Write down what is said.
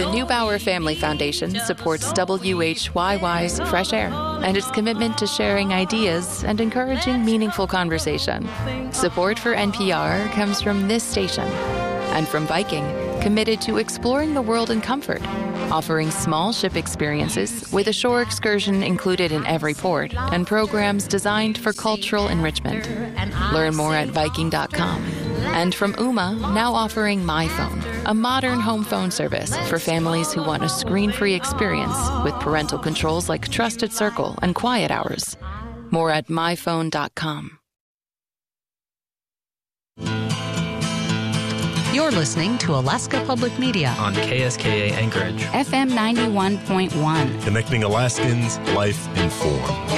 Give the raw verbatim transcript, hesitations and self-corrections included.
Neubauer Family Foundation supports W H Y Y's Fresh Air and its commitment to sharing ideas and encouraging meaningful conversation. Support for N P R comes from this station and from Viking, committed to exploring the world in comfort, offering small ship experiences with a shore excursion included in every port and programs designed for cultural enrichment. Learn more at Viking dot com. And from Ooma, now offering MyPhone, a modern home phone service for families who want a screen-free experience with parental controls like Trusted Circle and Quiet Hours. More at My Phone dot com. You're listening to Alaska Public Media on K S K A Anchorage, F M ninety-one point one. Connecting Alaskans, life informed.